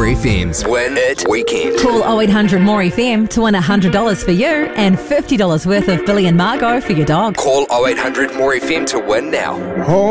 FM's Win It Weekend. Call 0800 More FM to win $100 for you and $50 worth of Billy and Margot for your dog. Call 0800 More FM to win now.